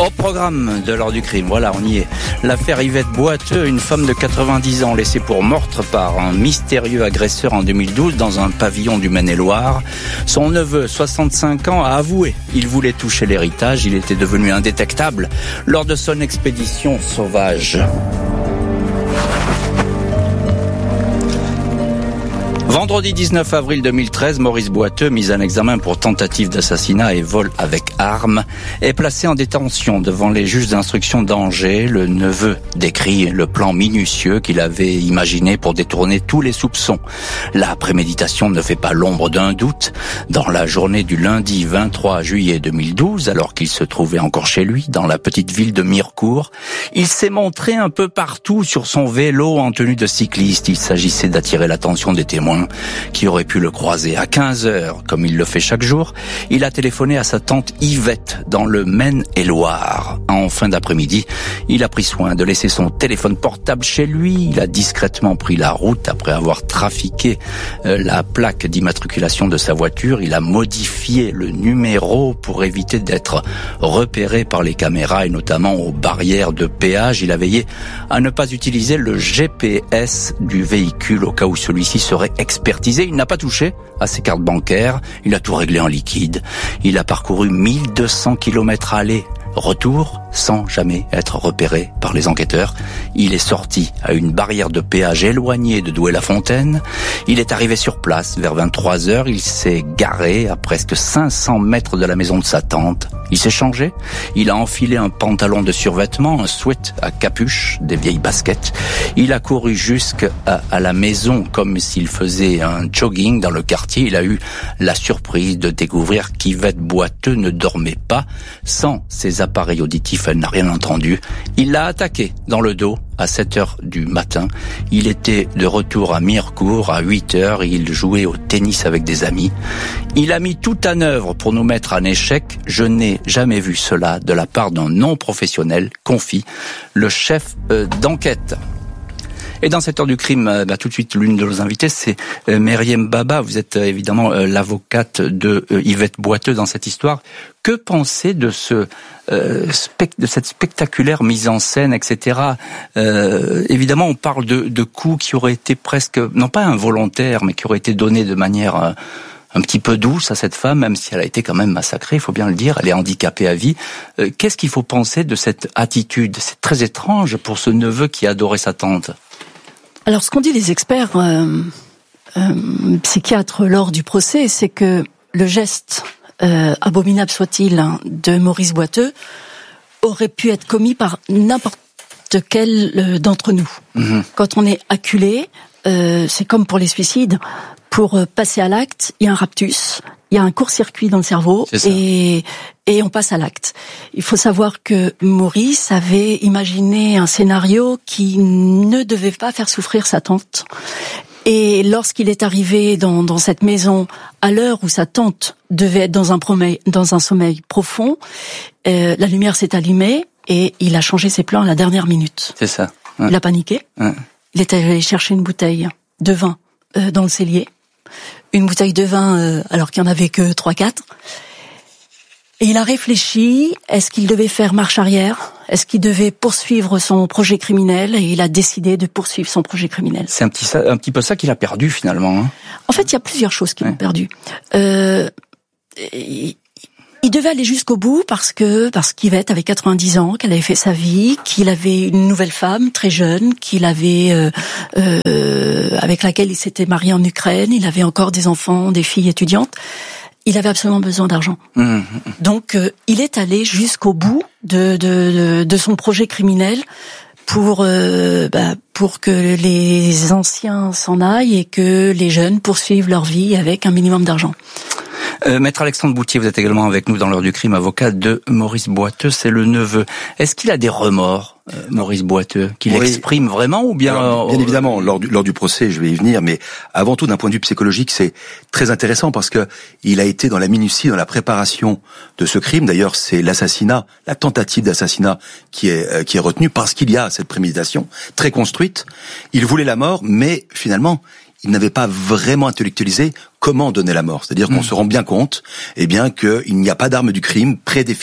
Au programme de l'heure du crime, voilà, on y est. L'affaire Yvette Boiteux, une femme de 90 ans laissée pour morte par un mystérieux agresseur en 2012 dans un pavillon du Maine-et-Loire. Son neveu, 65 ans, a avoué. Il voulait toucher l'héritage, il était devenu indétectable lors de son expédition sauvage. Vendredi 19 avril 2013, Maurice Boiteux, mis en examen pour tentative d'assassinat et vol avec arme, est placé en détention devant les juges d'instruction d'Angers. Le neveu décrit le plan minutieux qu'il avait imaginé pour détourner tous les soupçons. La préméditation ne fait pas l'ombre d'un doute. Dans la journée du lundi 23 juillet 2012, alors qu'il se trouvait encore chez lui, dans la petite ville de Mirecourt, il s'est montré un peu partout sur son vélo en tenue de cycliste. Il s'agissait d'attirer l'attention des témoins qui aurait pu le croiser. À 15h, comme il le fait chaque jour, il a téléphoné à sa tante Yvette dans le Maine-et-Loire. En fin d'après-midi, il a pris soin de laisser son téléphone portable chez lui. Il a discrètement pris la route après avoir trafiqué la plaque d'immatriculation de sa voiture. Il a modifié le numéro pour éviter d'être repéré par les caméras et notamment aux barrières de péage. Il a veillé à ne pas utiliser le GPS du véhicule au cas où celui-ci serait expertisé. Il n'a pas touché à ses cartes bancaires. Il a tout réglé en liquide. Il a parcouru 1200 km aller, retour, sans jamais être repéré par les enquêteurs. Il est sorti à une barrière de péage éloignée de Douai-la-Fontaine. Il est arrivé sur place vers 23h. Il s'est garé à presque 500 mètres de la maison de sa tante. Il s'est changé. Il a enfilé un pantalon de survêtement, un sweat à capuche, des vieilles baskets. Il a couru jusqu'à la maison comme s'il faisait un jogging dans le quartier. Il a eu la surprise de découvrir qu'Yvette Boiteux ne dormait pas. Sans ses appareils auditifs, elle n'a rien entendu. Il l'a attaqué dans le dos à 7h du matin. Il était de retour à Mirecourt à 8h. Il jouait au tennis avec des amis. Il a mis tout en œuvre pour nous mettre en échec. Je n'ai jamais vu cela de la part d'un non-professionnel, confie le chef d'enquête. Et dans cette heure du crime, tout de suite, l'une de nos invités, c'est Meriem Baba. Vous êtes évidemment l'avocate de Yvette Boiteux dans cette histoire. Que pensez de de cette spectaculaire mise en scène, etc. Évidemment, on parle de coups qui auraient été presque, non pas involontaires, mais qui auraient été donnés de manière un petit peu douce à cette femme, même si elle a été quand même massacrée, il faut bien le dire, elle est handicapée à vie. Qu'est-ce qu'il faut penser de cette attitude ? C'est très étrange pour ce neveu qui adorait sa tante. Alors, ce qu'ont dit les experts psychiatres lors du procès, c'est que le geste, abominable soit-il, de Maurice Boiteux, aurait pu être commis par n'importe quel d'entre nous. Mmh. Quand on est acculé, c'est comme pour les suicides, pour passer à l'acte, il y a un raptus, il y a un court-circuit dans le cerveau et on passe à l'acte. Il faut savoir que Maurice avait imaginé un scénario qui ne devait pas faire souffrir sa tante. Et lorsqu'il est arrivé dans cette maison, à l'heure où sa tante devait être dans un sommeil profond, la lumière s'est allumée et il a changé ses plans à la dernière minute. C'est ça. Ouais. Il a paniqué. Ouais. Il est allé chercher une bouteille de vin dans le cellier. Une bouteille de vin alors qu'il n'y en avait que 3-4. Et il a réfléchi, est-ce qu'il devait faire marche arrière ? Est-ce qu'il devait poursuivre son projet criminel ? Et il a décidé de poursuivre son projet criminel. C'est un petit peu ça qu'il a perdu finalement. Hein. En fait, il y a plusieurs choses qu'il a perdu. Il devait aller jusqu'au bout parce qu'Yvette avait 90 ans, qu'elle avait fait sa vie, qu'il avait une nouvelle femme très jeune, qu'il avait avec laquelle il s'était marié en Ukraine, il avait encore des enfants, des filles étudiantes. Il avait absolument besoin d'argent. Mmh. Donc il est allé jusqu'au bout de son projet criminel pour que les anciens s'en aillent et que les jeunes poursuivent leur vie avec un minimum d'argent. Maître Alexandre Boutier, vous êtes également avec nous dans l'heure du crime, avocat de Maurice Boiteux, c'est le neveu. Est-ce qu'il a des remords, Maurice Boiteux, qu'il exprime vraiment ou bien... Alors, bien évidemment, lors du procès, je vais y venir, mais avant tout, d'un point de vue psychologique, c'est très intéressant parce que il a été dans la minutie, dans la préparation de ce crime. D'ailleurs, c'est l'assassinat, la tentative d'assassinat qui est retenue parce qu'il y a cette préméditation très construite. Il voulait la mort, mais finalement... il n'avait pas vraiment intellectualisé comment donner la mort. C'est-à-dire qu'on se rend bien compte, qu'il n'y a pas d'arme du crime prédéfinie.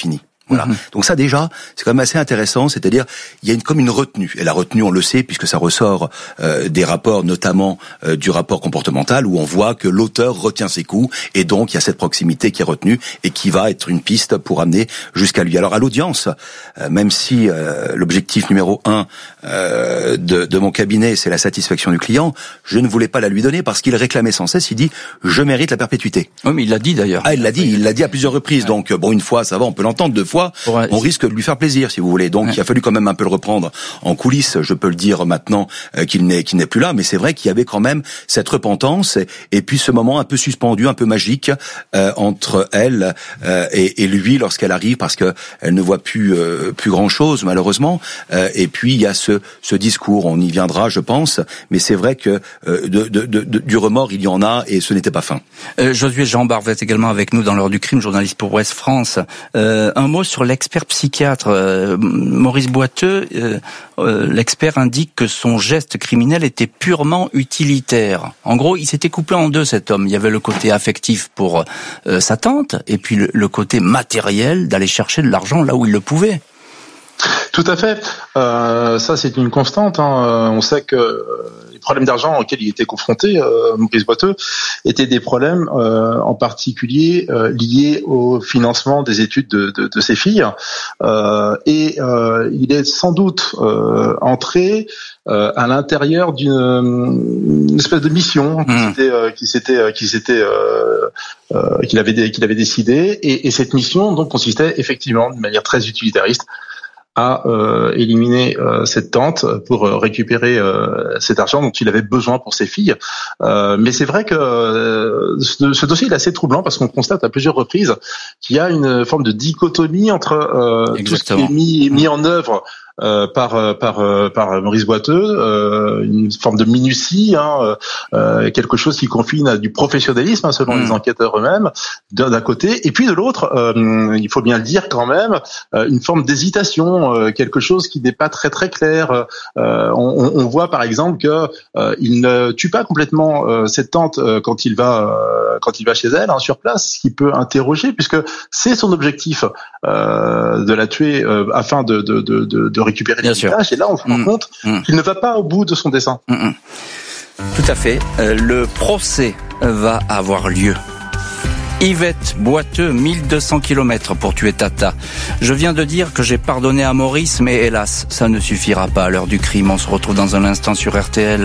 Voilà. Donc ça déjà, c'est quand même assez intéressant, c'est-à-dire il y a comme une retenue. Et la retenue, on le sait, puisque ça ressort des rapports, notamment du rapport comportemental, où on voit que l'auteur retient ses coups, et donc il y a cette proximité qui est retenue et qui va être une piste pour amener jusqu'à lui. Alors à l'audience, même si l'objectif numéro 1 de mon cabinet, c'est la satisfaction du client, je ne voulais pas la lui donner parce qu'il réclamait sans cesse, il dit « je mérite la perpétuité ». Oui, mais il l'a dit d'ailleurs. Ah, il l'a dit à plusieurs reprises. Donc bon, une fois, ça va, on peut l'entendre. 2 fois, on risque de lui faire plaisir, si vous voulez. Donc il a fallu quand même un peu le reprendre en coulisses. Je peux le dire maintenant qu'il n'est plus là, mais c'est vrai qu'il y avait quand même cette repentance et puis ce moment un peu suspendu, un peu magique entre elle et lui lorsqu'elle arrive, parce que elle ne voit plus grand chose malheureusement. Et puis il y a ce discours, on y viendra, je pense. Mais c'est vrai que du remords, il y en a et ce n'était pas fin. Josué Jean-Bart est également avec nous dans l'heure du crime, journaliste pour Ouest France. Un mot sur l'expert psychiatre Maurice Boiteux. L'expert indique que son geste criminel était purement utilitaire. En gros, il s'était coupé en deux, cet homme. Il y avait le côté affectif pour sa tante et puis le côté matériel d'aller chercher de l'argent là où il le pouvait. Tout à fait. Ça, c'est une constante. On sait que les problèmes d'argent auxquels il était confronté, Maurice Boiteux, étaient des problèmes en particulier liés au financement des études de ses filles. Et il est sans doute entré à l'intérieur d'une espèce de mission qu'il avait décidé. Et cette mission donc consistait effectivement de manière très utilitariste à éliminer cette tante pour récupérer cet argent dont il avait besoin pour ses filles. Mais c'est vrai que ce dossier est assez troublant parce qu'on constate à plusieurs reprises qu'il y a une forme de dichotomie entre tout ce qui est mis en œuvre par Maurice Boiteux, une forme de minutie, quelque chose qui confine à du professionnalisme selon les enquêteurs eux-mêmes d'un côté, et puis de l'autre, il faut bien le dire quand même, une forme d'hésitation, quelque chose qui n'est pas très très clair. On voit par exemple que il ne tue pas complètement cette tante quand il va chez elle sur place, ce qui peut interroger puisque c'est son objectif de la tuer afin de récupérer les images, et là on se rend compte qu'il ne va pas au bout de son dessein. Tout à fait. Le procès va avoir lieu. Yvette Boiteux, 1200 km pour tuer Tata. Je viens de dire que j'ai pardonné à Maurice, mais hélas, ça ne suffira pas à l'heure du crime. On se retrouve dans un instant sur RTL.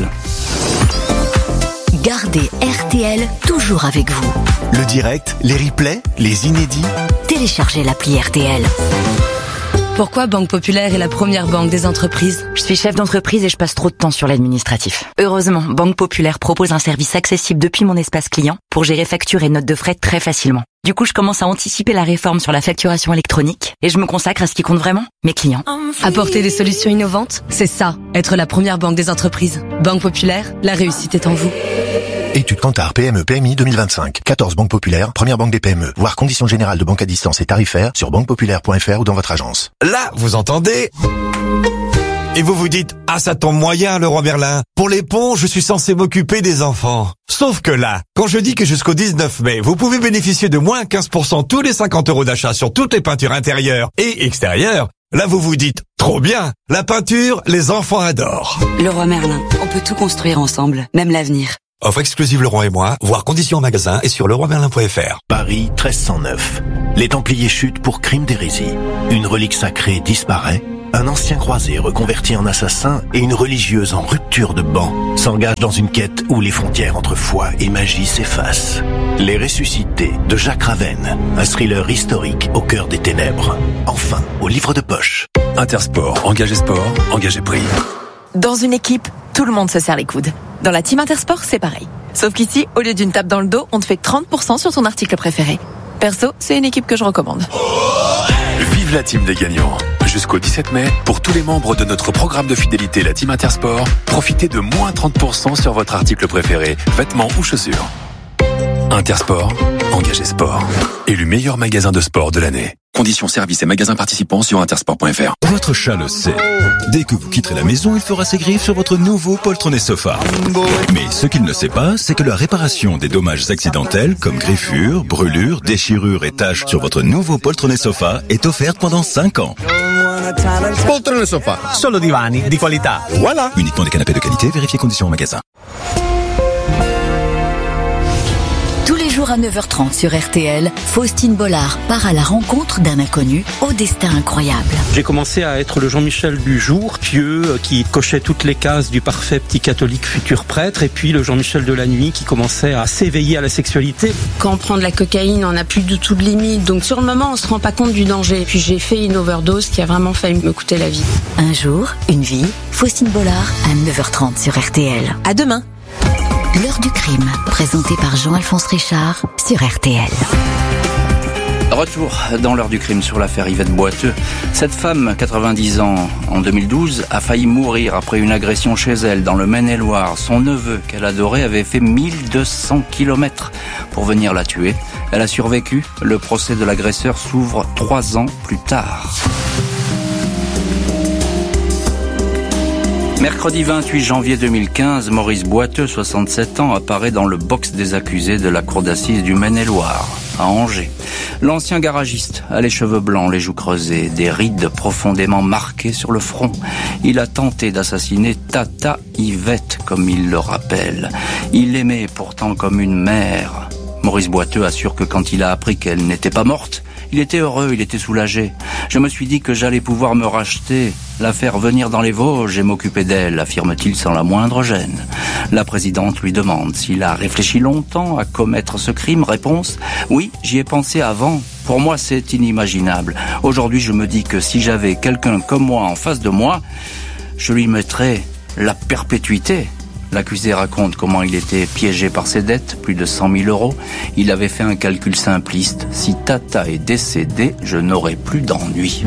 Gardez RTL toujours avec vous. Le direct, les replays, les inédits. Téléchargez l'appli RTL. Pourquoi Banque Populaire est la première banque des entreprises ? Je suis chef d'entreprise et je passe trop de temps sur l'administratif. Heureusement, Banque Populaire propose un service accessible depuis mon espace client pour gérer factures et notes de frais très facilement. Du coup, je commence à anticiper la réforme sur la facturation électronique et je me consacre à ce qui compte vraiment, mes clients. Apporter des solutions innovantes, c'est ça, être la première banque des entreprises. Banque Populaire, la réussite est en vous. Étude Kantar PME PMI 2025. 14 banques populaires, première banque des PME. Voir conditions générales de banque à distance et tarifaires sur banquepopulaire.fr ou dans votre agence. Là, vous entendez ? Et vous vous dites, ah ça tombe moyen Leroy Merlin. Pour les ponts, je suis censé m'occuper des enfants. Sauf que là, quand je dis que jusqu'au 19 mai, vous pouvez bénéficier de moins 15% tous les 50 € d'achat sur toutes les peintures intérieures et extérieures, là vous vous dites, trop bien, la peinture, les enfants adorent. Leroy Merlin, on peut tout construire ensemble, même l'avenir. Offre exclusive Leroy et moi, voir conditions en magasin et sur leroymerlin.fr. Paris 1309. Les Templiers chutent pour crime d'hérésie. Une relique sacrée disparaît. Un ancien croisé reconverti en assassin et une religieuse en rupture de banc s'engagent dans une quête où les frontières entre foi et magie s'effacent. Les Ressuscités de Jacques Ravenne, un thriller historique au cœur des ténèbres. Enfin, au livre de poche. Intersport, engagé sport, engagé prix. Dans une équipe, tout le monde se serre les coudes. Dans la team Intersport, c'est pareil. Sauf qu'ici, au lieu d'une tape dans le dos, on te fait 30% sur ton article préféré. Perso, c'est une équipe que je recommande. Vive la team des gagnants. Jusqu'au 17 mai, pour tous les membres de notre programme de fidélité, la team Intersport, profitez de moins 30% sur votre article préféré, vêtements ou chaussures. Intersport, engagé sport. Élu meilleur magasin de sport de l'année. Conditions, services et magasins participants sur intersport.fr. Votre chat le sait. Dès que vous quitterez la maison, il fera ses griffes sur votre nouveau poltronné sofa. Mais ce qu'il ne sait pas, c'est que la réparation des dommages accidentels, comme griffures, brûlures, déchirures et taches sur votre nouveau poltronné sofa est offerte pendant 5 ans. Poltrone sofa, solo divani di qualità. Voilà. Uniquement des canapés de qualité, vérifiez conditions en magasin. Tous les jours à 9h30 sur RTL, Faustine Bollard part à la rencontre d'un inconnu au destin incroyable. J'ai commencé à être le Jean-Michel du jour, pieux, qui cochait toutes les cases du parfait petit catholique futur prêtre, et puis le Jean-Michel de la nuit qui commençait à s'éveiller à la sexualité. Quand on prend de la cocaïne, on n'a plus du tout de limite, donc sur le moment on se rend pas compte du danger. Puis j'ai fait une overdose qui a vraiment failli me coûter la vie. Un jour, une vie, Faustine Bollard à 9h30 sur RTL. À demain. L'heure du crime, présentée par Jean-Alphonse Richard sur RTL. Retour dans l'heure du crime sur l'affaire Yvette Boiteux. Cette femme, 90 ans, en 2012, a failli mourir après une agression chez elle dans le Maine-et-Loire. Son neveu, qu'elle adorait, avait fait 1200 km pour venir la tuer. Elle a survécu. Le procès de l'agresseur s'ouvre 3 ans plus tard. Mercredi 28 janvier 2015, Maurice Boiteux, 67 ans, apparaît dans le box des accusés de la cour d'assises du Maine-et-Loire, à Angers. L'ancien garagiste a les cheveux blancs, les joues creusées, des rides profondément marquées sur le front. Il a tenté d'assassiner Tata Yvette, comme il le rappelle. Il l'aimait pourtant comme une mère. Maurice Boiteux assure que quand il a appris qu'elle n'était pas morte, il était heureux, il était soulagé. Je me suis dit que j'allais pouvoir me racheter, la faire venir dans les Vosges et m'occuper d'elle, affirme-t-il sans la moindre gêne. La présidente lui demande s'il a réfléchi longtemps à commettre ce crime. Réponse, oui, j'y ai pensé avant. Pour moi, c'est inimaginable. Aujourd'hui, je me dis que si j'avais quelqu'un comme moi en face de moi, je lui mettrais la perpétuité. L'accusé raconte comment il était piégé par ses dettes, plus de 100 000 euros. Il avait fait un calcul simpliste. Si Tata est décédée, je n'aurai plus d'ennui.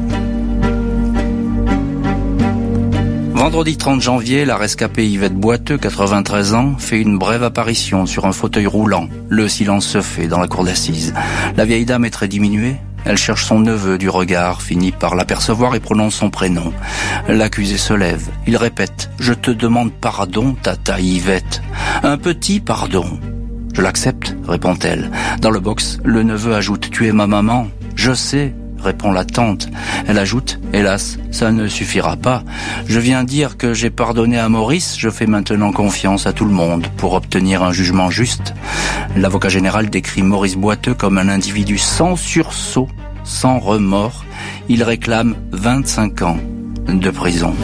Vendredi 30 janvier, la rescapée Yvette Boiteux, 93 ans, fait une brève apparition sur un fauteuil roulant. Le silence se fait dans la cour d'assises. La vieille dame est très diminuée. Elle cherche son neveu du regard, finit par l'apercevoir et prononce son prénom. L'accusé se lève. Il répète « Je te demande pardon, Tata Yvette. Un petit pardon. » « Je l'accepte, répond-elle. Dans le box, le neveu ajoute « Tu es ma maman. »« Je sais. » répond la tante. Elle ajoute « Hélas, ça ne suffira pas. Je viens dire que j'ai pardonné à Maurice, je fais maintenant confiance à tout le monde pour obtenir un jugement juste. » L'avocat général décrit Maurice Boiteux comme un individu sans sursaut, sans remords. Il réclame 25 ans de prison.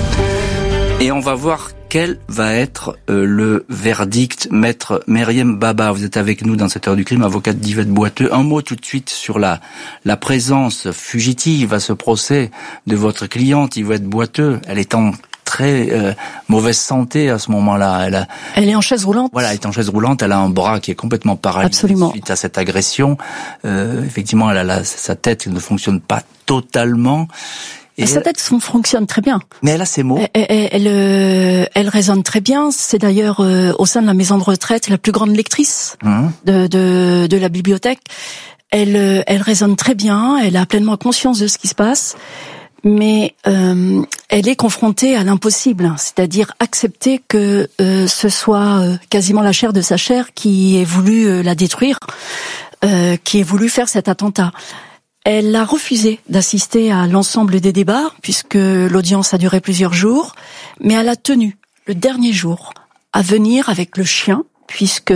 Et on va voir quel va être le verdict. Maître Meriem Baba, vous êtes avec nous dans cette heure du crime, avocate d'Yvette Boiteux. Un mot tout de suite sur la présence fugitive à ce procès de votre cliente Yvette Boiteux. Elle est en très mauvaise santé à ce moment-là. Elle est en chaise roulante. Voilà, elle est en chaise roulante. Elle a un bras qui est complètement paralysé. Absolument. Suite à cette agression. Effectivement, sa tête ne fonctionne pas totalement. Et sa tête fonctionne très bien. Mais elle a ses mots. Elle résonne très bien. C'est d'ailleurs au sein de la maison de retraite la plus grande lectrice de la bibliothèque. Elle résonne très bien. Elle a pleinement conscience de ce qui se passe. Mais elle est confrontée à l'impossible, c'est-à-dire accepter que ce soit quasiment la chair de sa chair qui ait voulu la détruire, qui ait voulu faire cet attentat. Elle a refusé d'assister à l'ensemble des débats, puisque l'audience a duré plusieurs jours, mais elle a tenu le dernier jour à venir avec le chien, puisque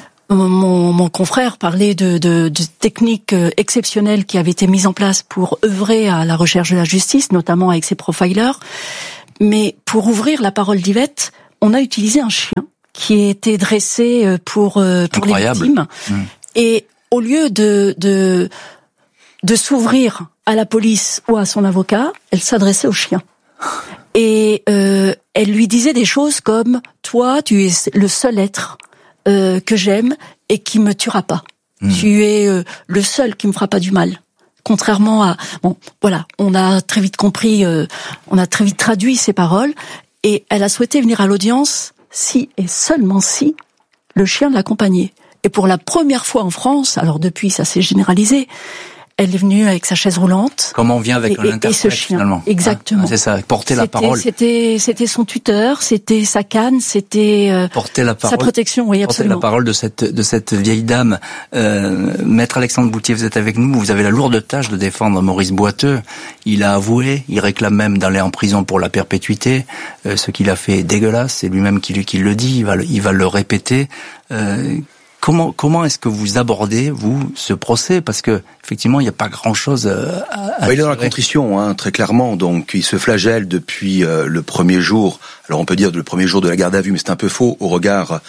mon confrère parlait de techniques exceptionnelles qui avaient été mises en place pour œuvrer à la recherche de la justice, notamment avec ses profilers. Mais pour ouvrir la parole d'Yvette, on a utilisé un chien qui était dressé pour les victimes. Et au lieu de s'ouvrir à la police ou à son avocat, elle s'adressait au chien. Et elle lui disait des choses comme « Toi, tu es le seul être que j'aime et qui me tuera pas. Tu es le seul qui me fera pas du mal. » Contrairement à... Bon, voilà, on a très vite compris, on a très vite traduit ces paroles, et elle a souhaité venir à l'audience si et seulement si le chien l'accompagnait. Et pour la première fois en France, alors depuis ça s'est généralisé, elle est venue avec sa chaise roulante. Comme on vient avec un interprète, ce chien, finalement. Exactement. C'est ça, porter la parole. C'était son tuteur, c'était sa canne, c'était porter la parole, sa protection, oui, absolument. Porter la parole de cette vieille dame. Maître Alexandre Bouthier, vous êtes avec nous, vous avez la lourde tâche de défendre Maurice Boiteux. Il a avoué, il réclame même d'aller en prison pour la perpétuité. Ce qu'il a fait est dégueulasse, c'est lui-même qui le dit, il va le répéter. Comment est-ce que vous abordez, vous, ce procès? Parce que, effectivement, il n'y a pas grand-chose à il est dans la contrition, très clairement. Donc, il se flagelle depuis le premier jour. Alors, on peut dire le premier jour de la garde à vue, mais c'est un peu faux au regard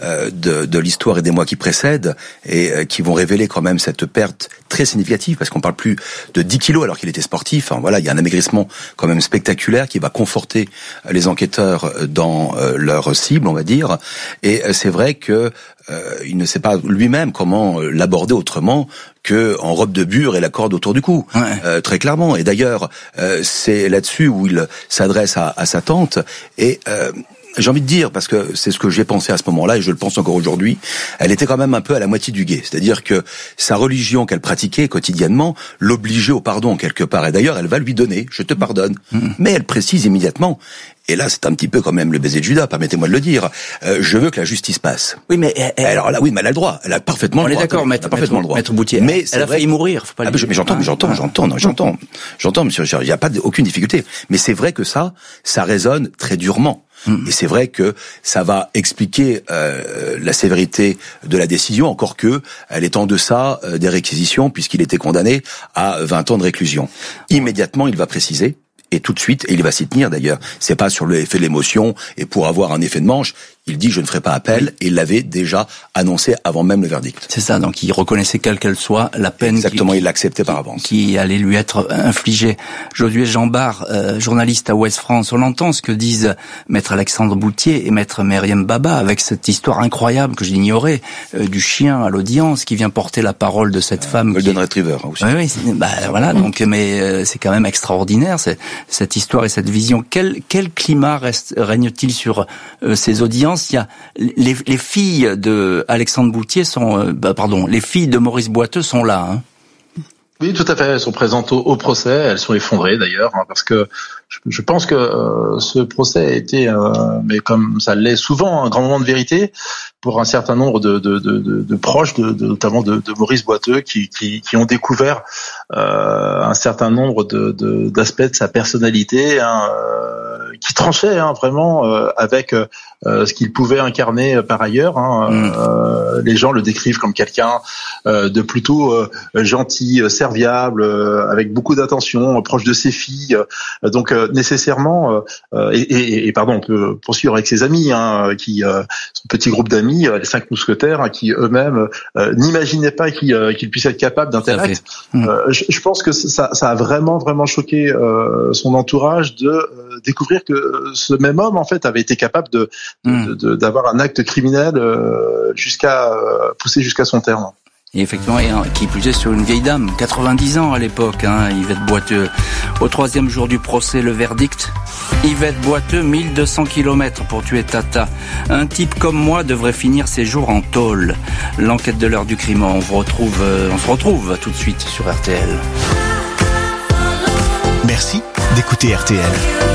de l'histoire et des mois qui précèdent et qui vont révéler quand même cette perte très significative, parce qu'on parle plus de 10 kilos alors qu'il était sportif. Enfin, voilà, il y a un amaigrissement quand même spectaculaire qui va conforter les enquêteurs dans leur cible, on va dire. Et c'est vrai que il ne sait pas lui-même comment l'aborder autrement que en robe de bure et la corde autour du cou, très clairement. Et d'ailleurs, c'est là-dessus où il s'adresse à sa tante. Et j'ai envie de dire, parce que c'est ce que j'ai pensé à ce moment-là, et je le pense encore aujourd'hui, elle était quand même un peu à la moitié du guet. C'est-à-dire que sa religion qu'elle pratiquait quotidiennement l'obligeait au pardon quelque part. Et d'ailleurs, elle va lui donner, je te pardonne. Mais elle précise immédiatement, et là c'est un petit peu quand même le baiser de Judas, permettez-moi de le dire, je veux que la justice passe. Oui, mais alors là, oui, mais elle a le droit, elle a parfaitement le droit. On est d'accord, Maître Bouthier. Mais elle a failli mourir, faut pas le dire. Mais j'entends, monsieur Richard, il n'y a pas aucune difficulté. Mais c'est vrai que ça résonne très durement. Et c'est vrai que ça va expliquer la sévérité de la décision, encore que elle est en deçà des réquisitions, puisqu'il était condamné à 20 ans de réclusion. Immédiatement, il va préciser, et tout de suite, et il va s'y tenir d'ailleurs, c'est pas sur l'effet de l'émotion et pour avoir un effet de manche, il dit je ne ferai pas appel, et il l'avait déjà annoncé avant même le verdict. C'est ça, donc il reconnaissait quelle qu'elle soit la peine. Exactement, il l'acceptait par avance. Qui allait lui être infligée. Josué Jambard, journaliste à Ouest France, on entend ce que disent Maître Alexandre Bouthier et Maître Myriam Baba avec cette histoire incroyable que j'ignorais du chien à l'audience qui vient porter la parole de cette femme. Golden Retriever aussi. Oui, voilà, donc mais c'est quand même extraordinaire cette histoire et cette vision. Quel climat règne-t-il sur ces audiences? Il y a les filles de Alexandre Bouthier les filles de Maurice Boiteux sont là. Oui, tout à fait. Elles sont présentes au procès. Elles sont effondrées d'ailleurs, parce que je pense que ce procès a été, mais comme ça l'est souvent, un grand moment de vérité pour un certain nombre de proches, notamment de Maurice Boiteux, qui ont découvert un certain nombre d'aspects de sa personnalité, qui tranchait vraiment avec ce qu'il pouvait incarner par ailleurs. Les gens le décrivent comme quelqu'un de plutôt gentil, serviable, avec beaucoup d'attention, proche de ses filles. Donc nécessairement, pardon, on peut poursuivre avec ses amis, son petit groupe d'amis, les 5 mousquetaires, qui eux-mêmes n'imaginaient pas qu'ils puissent être capables d'intellect. Je pense que ça a vraiment choqué son entourage de découvrir que ce même homme en fait avait été capable d'avoir un acte criminel poussé jusqu'à son terme. Et effectivement, qui plus est sur une vieille dame, 90 ans à l'époque, Yvette Boiteux. Au 3e jour du procès, le verdict. Yvette Boiteux, 1200 km pour tuer Tata. Un type comme moi devrait finir ses jours en tôle. L'enquête de l'heure du crime, on se retrouve tout de suite sur RTL. Merci d'écouter RTL.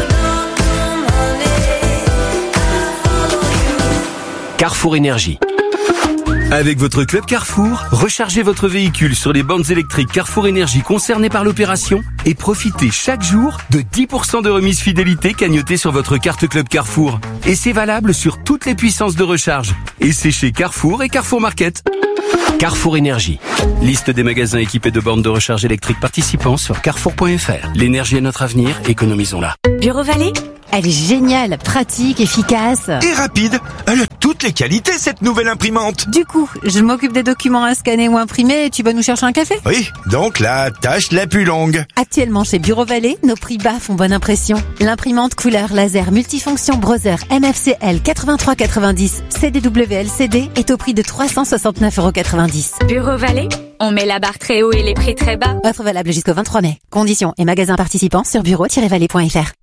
Carrefour Énergie. Avec votre club Carrefour, rechargez votre véhicule sur les bornes électriques Carrefour Énergie concernées par l'opération et profitez chaque jour de 10% de remise fidélité cagnotée sur votre carte club Carrefour. Et c'est valable sur toutes les puissances de recharge. Et c'est chez Carrefour et Carrefour Market. Carrefour Énergie. Liste des magasins équipés de bornes de recharge électrique participants sur carrefour.fr. L'énergie est notre avenir, économisons-la. Bureau Vallée, elle est géniale, pratique, efficace. Et rapide. Elle a toutes les qualités, cette nouvelle imprimante. Du coup, je m'occupe des documents à scanner ou imprimer et tu vas nous chercher un café? Oui, donc la tâche la plus longue. Actuellement chez Bureau Vallée, nos prix bas font bonne impression. L'imprimante couleur laser multifonction Brother MFCL 8390 CDW-LCD est au prix de 369,90 €. Bureau Vallée, on met la barre très haut et les prix très bas. Offre valable jusqu'au 23 mai. Conditions et magasins participants sur bureau-vallée.fr. Événement.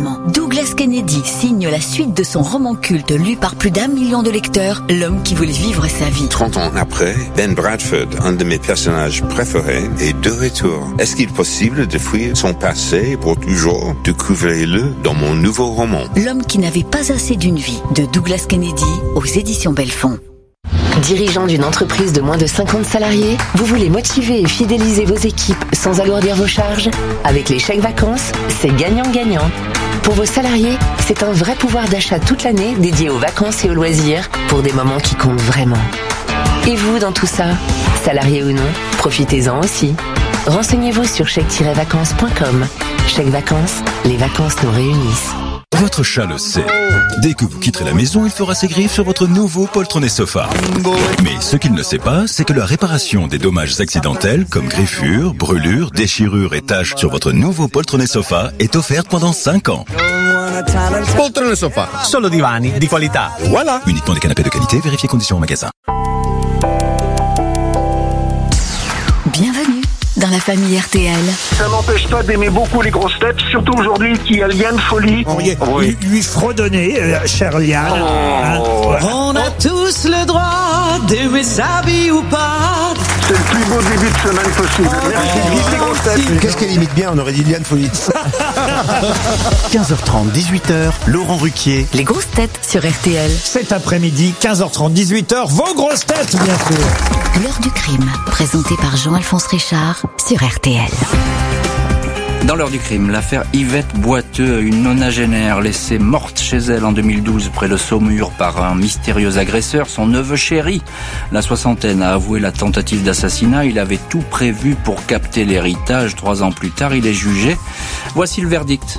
roman. Douglas Kennedy signe la suite de son roman culte lu par plus d'1 million de lecteurs, L'homme qui voulait vivre sa vie. 30 ans après, Ben Bradford, un de mes personnages préférés, est de retour. Est-ce qu'il est possible de fuir son passé pour toujours? Découvrez-le dans mon nouveau roman. L'homme qui n'avait pas assez d'une vie, de Douglas Kennedy, aux éditions Belfond. Dirigeant d'une entreprise de moins de 50 salariés, vous voulez motiver et fidéliser vos équipes sans alourdir vos charges? Avec les chèques vacances, c'est gagnant-gagnant. Pour vos salariés, c'est un vrai pouvoir d'achat toute l'année dédié aux vacances et aux loisirs pour des moments qui comptent vraiment. Et vous dans tout ça? Salariés ou non, profitez-en aussi. Renseignez-vous sur chèque-vacances.com. Chèque vacances, les vacances nous réunissent. Votre chat le sait. Dès que vous quitterez la maison, il fera ses griffes sur votre nouveau poltronné sofa. Mais ce qu'il ne sait pas, c'est que la réparation des dommages accidentels, comme griffures, brûlures, déchirures et taches sur votre nouveau poltronné sofa est offerte pendant 5 ans. Poltrone Sofa, solo divani di qualità. Voilà. Uniquement des canapés de qualité, vérifiez conditions au magasin. Bienvenue dans la famille RTL. Ça n'empêche pas d'aimer beaucoup les grosses têtes, surtout aujourd'hui qu'il y a Liane Folie. Lui fredonner, cher Liane. On a tous le droit d'aimer sa vie ou pas. C'est le plus beau début de semaine possible. Merci, vive les grosses têtes. Qu'est-ce qu'elle imite bien? On aurait dit Liane Folie. 15h30, 18h, Laurent Ruquier. Les grosses têtes sur RTL. Cet après-midi, 15h30, 18h, vos grosses têtes, bien sûr. L'heure du crime, présenté par Jean-Alphonse Richard sur RTL. Dans l'heure du crime, l'affaire Yvette Boiteux, une nonagénaire laissée morte chez elle en 2012 près de Saumur par un mystérieux agresseur, son neveu chéri. La soixantaine a avoué la tentative d'assassinat. Il avait tout prévu pour capter l'héritage. 3 ans plus tard, il est jugé. Voici le verdict.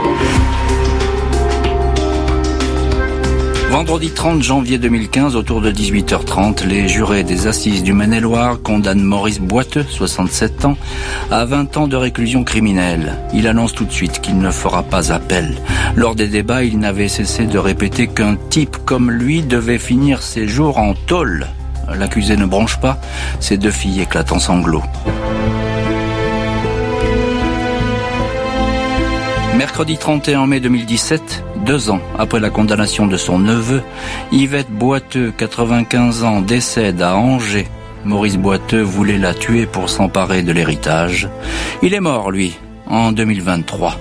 Vendredi 30 janvier 2015, autour de 18h30, les jurés des assises du Maine-et-Loire condamnent Maurice Boiteux, 67 ans, à 20 ans de réclusion criminelle. Il annonce tout de suite qu'il ne fera pas appel. Lors des débats, il n'avait cessé de répéter qu'un type comme lui devait finir ses jours en tôle. L'accusé ne bronche pas, ses 2 filles éclatent en sanglots. Mercredi 31 mai 2017, 2 ans après la condamnation de son neveu, Yvette Boiteux, 95 ans, décède à Angers. Maurice Boiteux voulait la tuer pour s'emparer de l'héritage. Il est mort, lui, en 2023.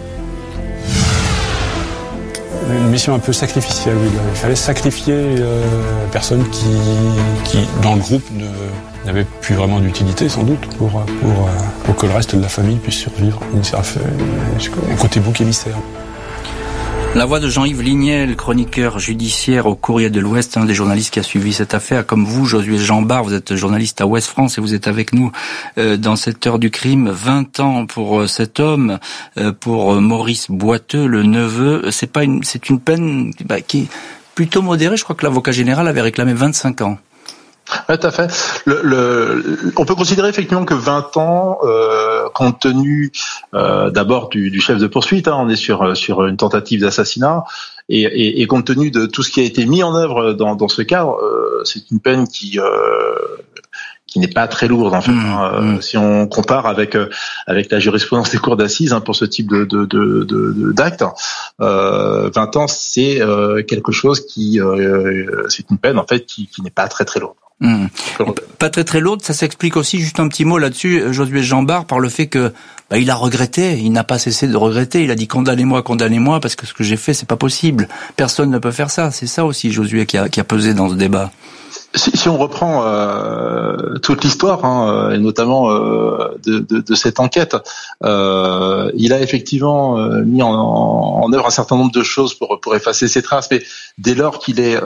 Une mission un peu sacrificielle, oui. Il fallait sacrifier la personne qui, dans le groupe, n'avait plus vraiment d'utilité, sans doute, pour que le reste de la famille puisse survivre. Ça fait un côté bouc émissaire. La voix de Jean-Yves Lignel, chroniqueur judiciaire au Courrier de l'Ouest, un des journalistes qui a suivi cette affaire. Comme vous, Josué Jambard, vous êtes journaliste à Ouest France et vous êtes avec nous dans cette heure du crime. 20 ans pour cet homme, pour Maurice Boiteux, le neveu. C'est une peine qui est plutôt modérée. Je crois que l'avocat général avait réclamé 25 ans. Ouais, tout à fait. On peut considérer effectivement que 20 ans, compte tenu d'abord du chef de poursuite, on est sur une tentative d'assassinat, et compte tenu de tout ce qui a été mis en œuvre dans ce cadre, c'est une peine qui n'est pas très lourde en fait. Si on compare avec la jurisprudence des cours d'assises pour ce type d'acte, 20 ans c'est quelque chose c'est une peine en fait qui n'est pas très très lourde. Pas très lourde, ça s'explique aussi, juste un petit mot là-dessus, Josué Jambard, par le fait que il a regretté, il n'a pas cessé de regretter, il a dit condamnez-moi parce que ce que j'ai fait c'est pas possible, personne ne peut faire ça. C'est ça aussi, Josué, qui a pesé dans ce débat. Si on reprend toute l'histoire, et notamment de cette enquête, il a effectivement mis en œuvre un certain nombre de choses pour effacer ses traces, mais dès lors qu'il est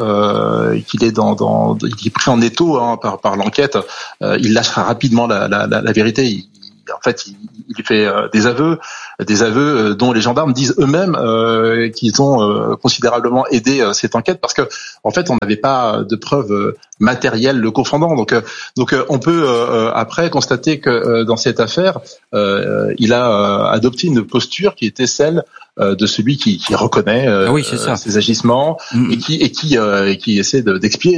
pris en étau par l'enquête, il lâchera rapidement la vérité. En fait, il fait des aveux dont les gendarmes disent eux-mêmes qu'ils ont considérablement aidé cette enquête, parce que en fait, on n'avait pas de preuves matérielles le confondant. Donc on peut après constater que dans cette affaire, il a adopté une posture qui était celle de celui qui reconnaît ses agissements et qui essaie d'expier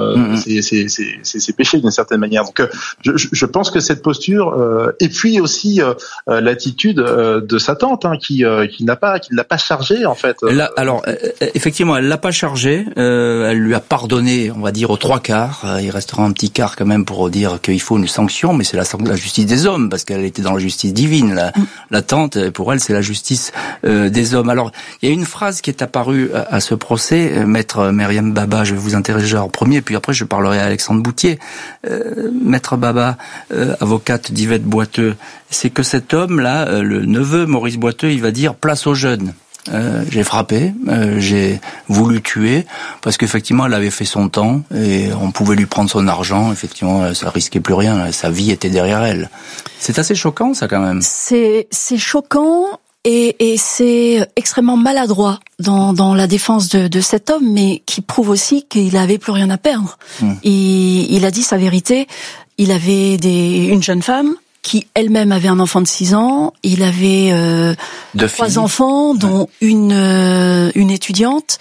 ses péchés d'une certaine manière. Donc je pense que cette posture et puis aussi l'attitude de sa tante qui l'a pas chargé en fait. Alors effectivement, elle l'a pas chargé. Elle lui a pardonné, on va dire aux 3/4. Il restera un petit quart quand même pour dire qu'il faut une sanction, mais c'est la justice des hommes parce qu'elle était dans la justice divine. La tante, pour elle, c'est la justice des hommes. Alors il y a une phrase qui est apparue à ce procès. Maître Myriam Baba, je vais vous interroger en premier, puis après je parlerai à Alexandre Boutier. Maître Baba, avocate d'Yvette Boiteux, c'est que cet homme-là, le neveu Maurice Boiteux, il va dire place aux jeunes. J'ai frappé, j'ai voulu tuer parce qu'effectivement elle avait fait son temps et on pouvait lui prendre son argent. Effectivement, ça risquait plus rien. Sa vie était derrière elle. C'est assez choquant, ça, quand même. C'est choquant et c'est extrêmement maladroit dans la défense de cet homme, mais qui prouve aussi qu'il avait plus rien à perdre. Il a dit sa vérité. Il avait une jeune femme qui elle-même avait un enfant de 6 ans. Il avait 3 enfants, dont une étudiante.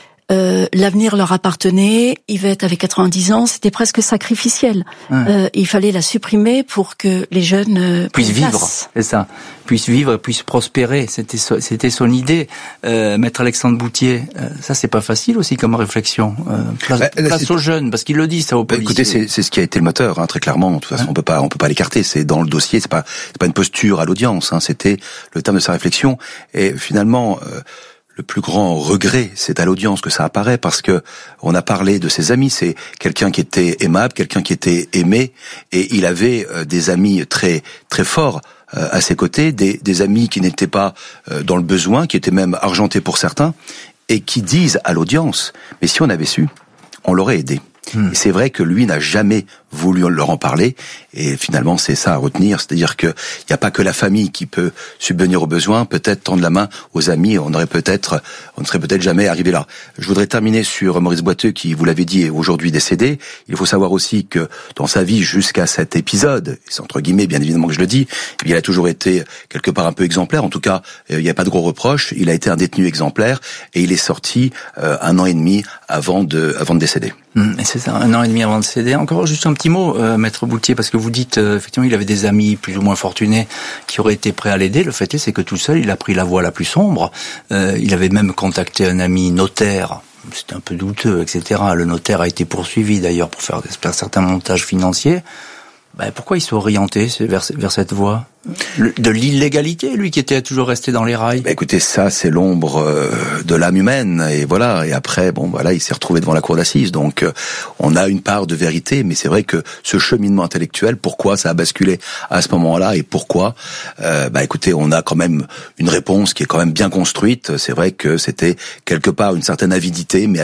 L'avenir leur appartenait. Yvette avait 90 ans, c'était presque sacrificiel. Il fallait la supprimer pour que les jeunes puissent vivre. C'est ça, puissent vivre, puissent prospérer. C'était son idée. Maître Alexandre Boutier, ça c'est pas facile aussi comme réflexion. Place aux jeunes, parce qu'il le dit ça aux policiers. Écoutez, c'est ce qui a été le moteur, très clairement. De toute façon, on peut pas l'écarter. C'est dans le dossier. C'est pas une posture à l'audience. C'était le terme de sa réflexion. Et finalement. Le plus grand regret, c'est à l'audience que ça apparaît parce que on a parlé de ses amis. C'est quelqu'un qui était aimable, quelqu'un qui était aimé, et il avait des amis très très forts à ses côtés, des amis qui n'étaient pas dans le besoin, qui étaient même argentés pour certains, et qui disent à l'audience mais si on avait su, on l'aurait aidé. Et c'est vrai que lui n'a jamais voulu leur en parler, et finalement c'est ça à retenir, c'est-à-dire que il n'y a pas que la famille qui peut subvenir aux besoins, peut-être tendre la main aux amis, on ne serait peut-être jamais arrivé là. Je voudrais terminer sur Maurice Boiteux qui, vous l'avez dit, est aujourd'hui décédé. Il faut savoir aussi que dans sa vie jusqu'à cet épisode, c'est entre guillemets bien évidemment que je le dis, il a toujours été quelque part un peu exemplaire, en tout cas il n'y a pas de gros reproches, il a été un détenu exemplaire et il est sorti 1 an et demi avant de décéder. C'est ça, 1 an et demi avant de décéder. Encore juste un petit mot, Maître Boutier, parce que vous dites effectivement il avait des amis plus ou moins fortunés qui auraient été prêts à l'aider. Le fait est, c'est que tout seul, il a pris la voie la plus sombre. Il avait même contacté un ami notaire. C'était un peu douteux, etc. Le notaire a été poursuivi d'ailleurs pour faire certains montages financiers. Pourquoi il s'est orienté vers cette voie de l'illégalité, lui qui était toujours resté dans les rails? Écoutez, ça c'est l'ombre de l'âme humaine, et voilà. Et après, il s'est retrouvé devant la cour d'assises. Donc, on a une part de vérité, mais c'est vrai que ce cheminement intellectuel, pourquoi ça a basculé à ce moment-là et pourquoi écoutez, on a quand même une réponse qui est quand même bien construite. C'est vrai que c'était quelque part une certaine avidité, mais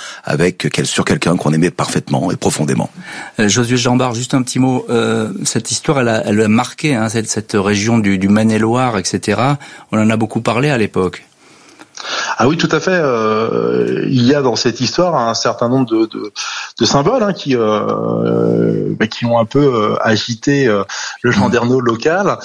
sur quelqu'un qu'on aimait parfaitement et profondément. Josué Jambard, juste un petit mot. Cette histoire, elle a marqué cette région du Maine-et-Loire, etc. On en a beaucoup parlé à l'époque. Ah oui, tout à fait. Il y a dans cette histoire un certain nombre de symboles qui ont un peu agité le landerneau local.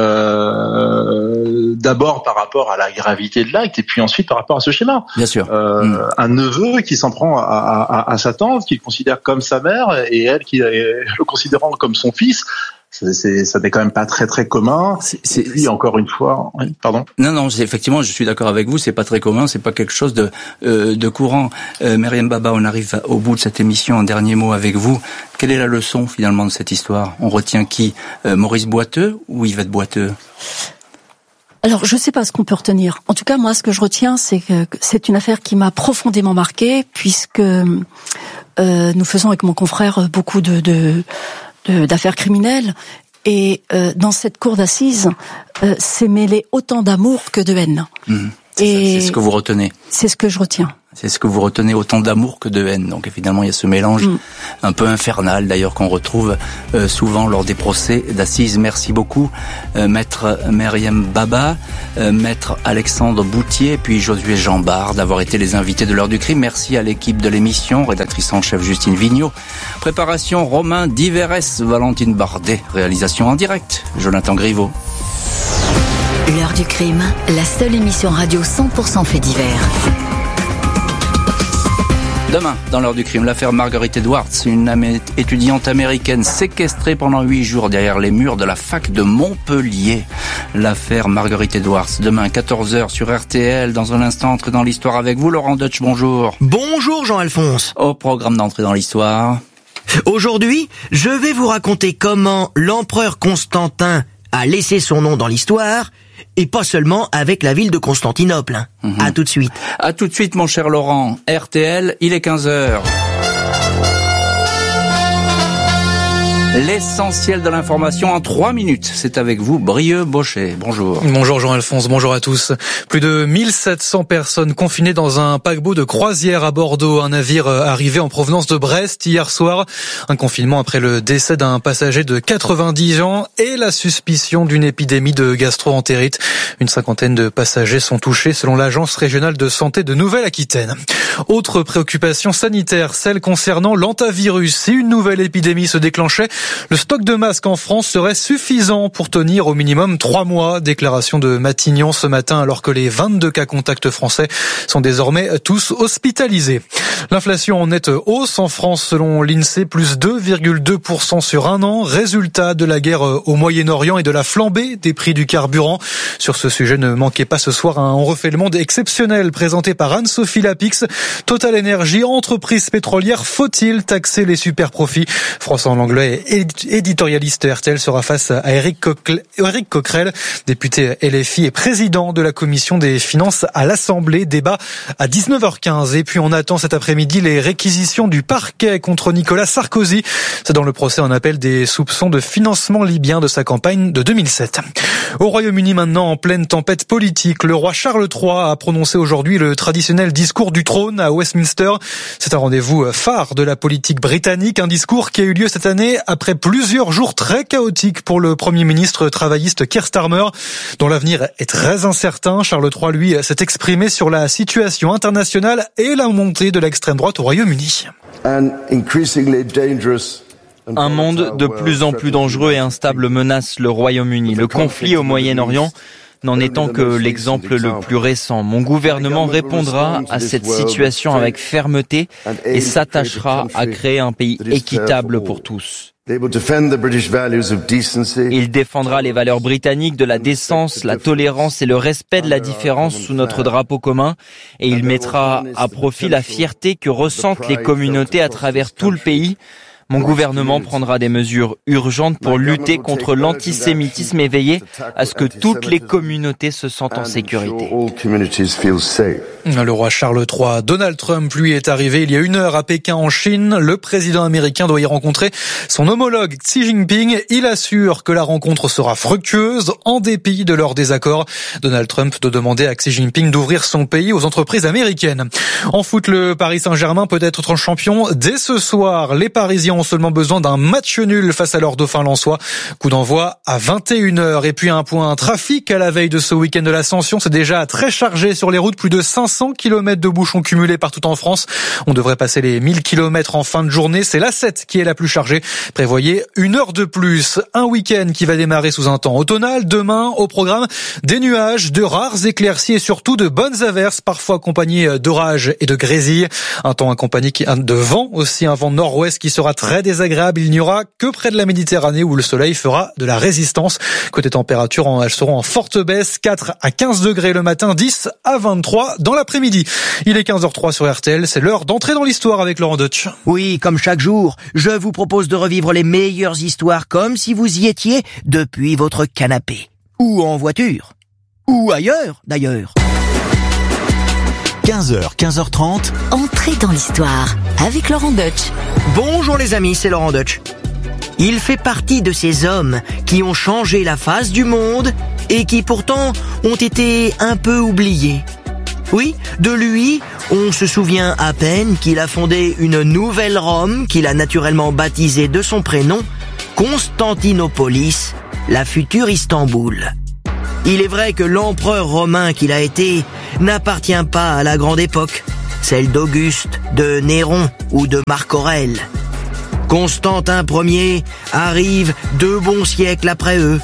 D'abord par rapport à la gravité de l'acte, et puis ensuite par rapport à ce schéma. Bien sûr. Un neveu qui s'en prend à sa tante, qu'il considère comme sa mère, et elle qui le considérant comme son fils. Ça n'est quand même pas très très commun. Et puis encore une fois, oui, pardon. Non, effectivement, je suis d'accord avec vous. C'est pas très commun, c'est pas quelque chose de courant. Myriam Baba, on arrive au bout de cette émission. Un dernier mot avec vous. Quelle est la leçon finalement de cette histoire? On retient qui? Maurice Boiteux ou Yvette Boiteux? Alors, je sais pas ce qu'on peut retenir. En tout cas, moi, ce que je retiens, c'est que c'est une affaire qui m'a profondément marquée, puisque nous faisons avec mon confrère beaucoup d'affaires criminelles, et dans cette cour d'assises, c'est mêlé autant d'amour que de haine. C'est ce que vous retenez. C'est ce que je retiens. C'est ce que vous retenez, autant d'amour que de haine. Donc évidemment, il y a ce mélange un peu infernal, d'ailleurs, qu'on retrouve souvent lors des procès d'assises. Merci beaucoup, Maître Myriam Baba, Maître Alexandre Boutier, puis Josué Jambard, d'avoir été les invités de l'heure du crime. Merci à l'équipe de l'émission, rédactrice en chef Justine Vigneault, préparation Romain Diverès, Valentine Bardet, réalisation en direct, Jonathan Griveaux. L'heure du crime, la seule émission radio 100% fait divers. Demain, dans l'heure du crime, l'affaire Marguerite Edwards, une étudiante américaine séquestrée pendant 8 jours derrière les murs de la fac de Montpellier. L'affaire Marguerite Edwards, demain 14h sur RTL. Dans un instant, entrée dans l'histoire avec vous, Laurent Deutsch, bonjour. Bonjour Jean-Alphonse. Au programme d'entrée dans l'histoire. Aujourd'hui, je vais vous raconter comment l'empereur Constantin a laissé son nom dans l'histoire, et pas seulement avec la ville de Constantinople. À tout de suite. À tout de suite, mon cher Laurent. RTL, il est 15h. L'essentiel de l'information en 3 minutes. C'est avec vous, Brieux Bochet. Bonjour. Bonjour Jean-Alphonse, bonjour à tous. Plus de 1700 personnes confinées dans un paquebot de croisière à Bordeaux. Un navire arrivé en provenance de Brest hier soir. Un confinement après le décès d'un passager de 90 ans et la suspicion d'une épidémie de gastro-entérite. Une 50aine de passagers sont touchés selon l'Agence régionale de santé de Nouvelle-Aquitaine. Autre préoccupation sanitaire, celle concernant l'hantavirus. Si une nouvelle épidémie se déclenchait, le stock de masques en France serait suffisant pour tenir au minimum 3 mois. Déclaration de Matignon ce matin alors que les 22 cas contacts français sont désormais tous hospitalisés. L'inflation en nette hausse en France selon l'INSEE, plus 2,2% sur un an. Résultat de la guerre au Moyen-Orient et de la flambée des prix du carburant. Sur ce sujet, ne manquez pas ce soir un On refait le monde exceptionnel présenté par Anne-Sophie Lapix. Total Energy, entreprise pétrolière, faut-il taxer les super profits? François Langlais, éditorialiste RTL, sera face à Éric Coquerel, député LFI et président de la commission des finances à l'Assemblée. Débat à 19h15. Et puis on attend cet après-midi les réquisitions du parquet contre Nicolas Sarkozy. C'est dans le procès en appel des soupçons de financement libyen de sa campagne de 2007. Au Royaume-Uni maintenant, en pleine tempête politique, le roi Charles III a prononcé aujourd'hui le traditionnel discours du trône à Westminster. C'est un rendez-vous phare de la politique britannique, un discours qui a eu lieu cette année après plusieurs jours très chaotiques pour le Premier ministre travailliste Keir Starmer, dont l'avenir est très incertain. Charles III, lui, s'est exprimé sur la situation internationale et la montée de l'extrême droite au Royaume-Uni. Un monde de plus en plus dangereux et instable menace le Royaume-Uni. Le conflit au Moyen-Orient n'en étant que l'exemple le plus récent. Mon gouvernement répondra à cette situation avec fermeté et s'attachera à créer un pays équitable pour tous. Il défendra les valeurs britanniques de la décence, la tolérance et le respect de la différence sous notre drapeau commun, et il mettra à profit la fierté que ressentent les communautés à travers tout le pays. Mon gouvernement prendra des mesures urgentes pour lutter contre l'antisémitisme et veiller à ce que toutes les communautés se sentent en sécurité. Le roi Charles III, Donald Trump, lui, est arrivé il y a 1 heure à Pékin en Chine. Le président américain doit y rencontrer son homologue Xi Jinping. Il assure que la rencontre sera fructueuse en dépit de leurs désaccords. Donald Trump doit demander à Xi Jinping d'ouvrir son pays aux entreprises américaines. En foot, le Paris Saint-Germain peut être champion dès ce soir. Les Parisiens ont seulement besoin d'un match nul face à leur dauphin lensois. Coup d'envoi à 21h. Et puis un point trafic à la veille de ce week-end de l'Ascension. C'est déjà très chargé sur les routes. Plus de 500 km de bouchons cumulés partout en France. On devrait passer les 1000 km en fin de journée. C'est l'A7 qui est la plus chargée. Prévoyez 1 heure de plus. Un week-end qui va démarrer sous un temps automnal. Demain, au programme, des nuages, de rares éclaircies et surtout de bonnes averses, parfois accompagnées d'orages et de grésilles. Un temps accompagné de vent aussi, un vent nord-ouest qui sera très désagréable. Il n'y aura que près de la Méditerranée où le soleil fera de la résistance. Côté température, elles seront en forte baisse, 4 à 15 degrés le matin, 10 à 23 dans l'après-midi. Il est 15h03 sur RTL, c'est l'heure d'entrer dans l'histoire avec Laurent Deutsch. Oui, comme chaque jour, je vous propose de revivre les meilleures histoires comme si vous y étiez depuis votre canapé. Ou en voiture. Ou ailleurs, d'ailleurs. 15h, 15h30. Entrez dans l'histoire avec Laurent Deutsch. Bonjour les amis, c'est Laurent Deutsch. Il fait partie de ces hommes qui ont changé la face du monde et qui pourtant ont été un peu oubliés. Oui, de lui, on se souvient à peine qu'il a fondé une nouvelle Rome qu'il a naturellement baptisée de son prénom, Constantinopolis, la future Istanbul. Il est vrai que l'empereur romain qu'il a été n'appartient pas à la grande époque, celle d'Auguste, de Néron ou de Marc Aurèle. Constantin Ier arrive 2 bons siècles après eux,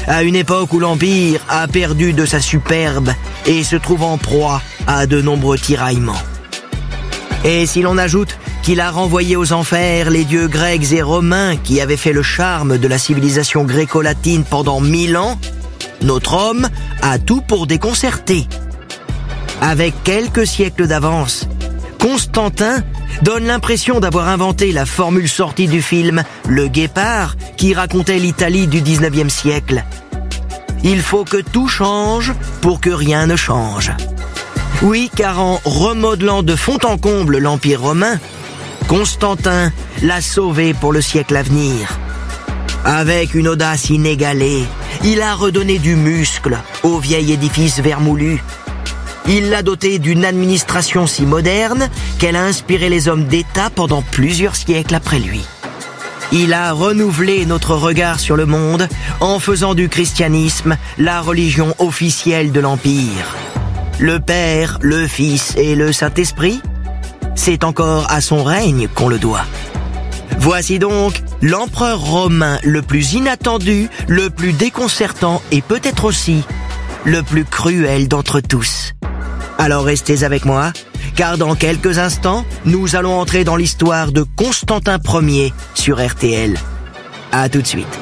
à une époque où l'Empire a perdu de sa superbe et se trouve en proie à de nombreux tiraillements. Et si l'on ajoute qu'il a renvoyé aux enfers les dieux grecs et romains qui avaient fait le charme de la civilisation gréco-latine pendant 1000 ans, notre homme a tout pour déconcerter. Avec quelques siècles d'avance, Constantin donne l'impression d'avoir inventé la formule sortie du film Le Guépard qui racontait l'Italie du 19e siècle. Il faut que tout change pour que rien ne change. Oui, car en remodelant de fond en comble l'Empire romain, Constantin l'a sauvé pour le siècle à venir. Avec une audace inégalée, il a redonné du muscle au vieil édifice vermoulu. Il l'a doté d'une administration si moderne qu'elle a inspiré les hommes d'État pendant plusieurs siècles après lui. Il a renouvelé notre regard sur le monde en faisant du christianisme la religion officielle de l'Empire. Le Père, le Fils et le Saint-Esprit, c'est encore à son règne qu'on le doit. Voici donc l'empereur romain le plus inattendu, le plus déconcertant et peut-être aussi le plus cruel d'entre tous. Alors restez avec moi, car dans quelques instants, nous allons entrer dans l'histoire de Constantin Ier sur RTL. À tout de suite.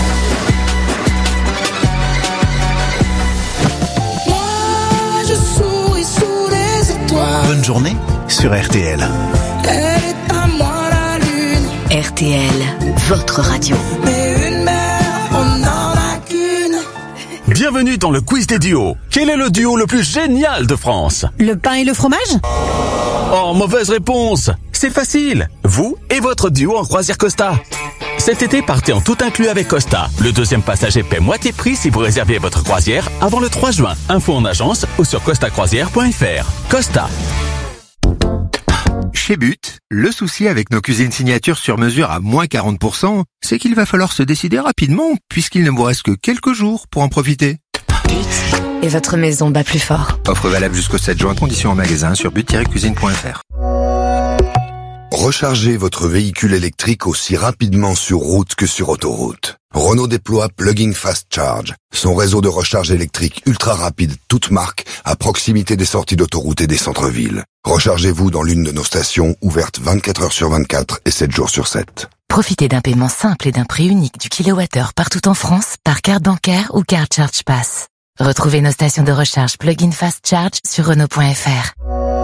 Bonne journée sur RTL. RTL, votre radio. Bienvenue dans le quiz des duos. Quel est le duo le plus génial de France? Le pain et le fromage? Oh, mauvaise réponse. C'est facile. Vous et votre duo en croisière Costa. Cet été, partez en tout inclus avec Costa. Le deuxième passager paie moitié prix si vous réservez votre croisière avant le 3 juin. Info en agence ou sur costacroisière.fr. Costa. Chez But, le souci avec nos cuisines signatures sur mesure à moins 40%, c'est qu'il va falloir se décider rapidement puisqu'il ne vous reste que quelques jours pour en profiter. But et votre maison bat plus fort. Offre valable jusqu'au 7 juin, conditions en magasin sur but-cuisine.fr. Rechargez votre véhicule électrique aussi rapidement sur route que sur autoroute. Renault déploie Plug-in Fast Charge, son réseau de recharge électrique ultra rapide, toute marque, à proximité des sorties d'autoroute et des centres-villes. Rechargez-vous dans l'une de nos stations ouvertes 24 heures sur 24 et 7 jours sur 7. Profitez d'un paiement simple et d'un prix unique du kilowattheure partout en France par carte bancaire ou carte Charge Pass. Retrouvez nos stations de recharge Plug-in Fast Charge sur Renault.fr.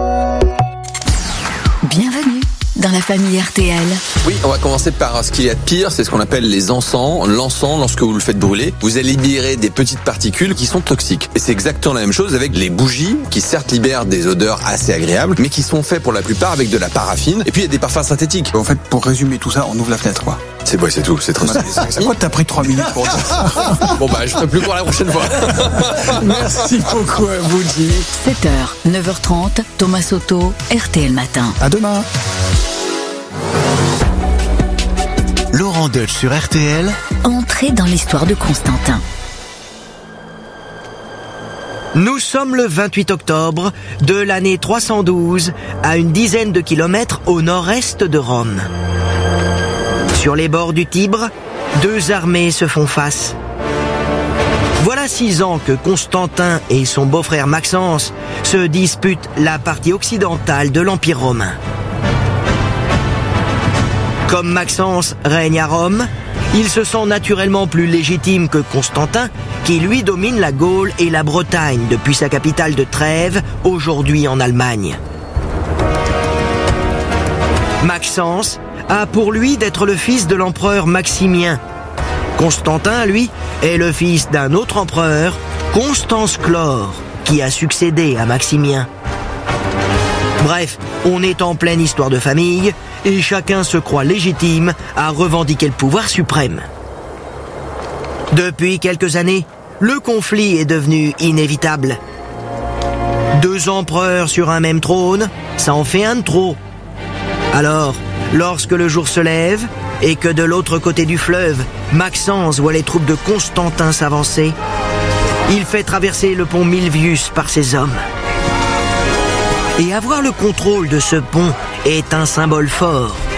Bienvenue dans la famille RTL. Oui, on va commencer par ce qu'il y a de pire, c'est ce qu'on appelle les encens. L'encens, lorsque vous le faites brûler, vous allez libérer des petites particules qui sont toxiques. Et c'est exactement la même chose avec les bougies, qui certes libèrent des odeurs assez agréables, mais qui sont faits pour la plupart avec de la paraffine. Et puis il y a des parfums synthétiques. En fait, pour résumer tout ça, on ouvre la fenêtre, quoi. C'est tout, c'est très simple. Pourquoi t'as pris 3 minutes pour dire ça? Bon bah, je ferai plus pour la prochaine fois. Merci beaucoup à vous, Jimmy. 7h, 9h30, Thomas Soto, RTL Matin. À demain. Laurent Deutsch sur RTL. Entrez dans l'histoire de Constantin. Nous sommes le 28 octobre de l'année 312, à une dizaine de kilomètres au nord-est de Rome. Sur les bords du Tibre, deux armées se font face. Voilà 6 ans que Constantin et son beau-frère Maxence se disputent la partie occidentale de l'Empire romain. Comme Maxence règne à Rome, il se sent naturellement plus légitime que Constantin, qui lui domine la Gaule et la Bretagne depuis sa capitale de Trèves, aujourd'hui en Allemagne. Maxence a pour lui d'être le fils de l'empereur Maximien. Constantin, lui, est le fils d'un autre empereur, Constance Chlore, qui a succédé à Maximien. Bref, on est en pleine histoire de famille, et chacun se croit légitime à revendiquer le pouvoir suprême. Depuis quelques années, le conflit est devenu inévitable. 2 empereurs sur un même trône, ça en fait un de trop. Alors, lorsque le jour se lève, et que de l'autre côté du fleuve, Maxence voit les troupes de Constantin s'avancer, il fait traverser le pont Milvius par ses hommes. Et avoir le contrôle de ce pont est un symbole fort.